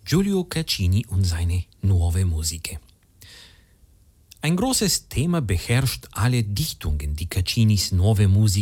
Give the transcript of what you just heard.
Giulio Caccini und seine Nuove Musiche. Ein großes Thema beherrscht alle Dichtungen, die Caccinis Nuove Musiche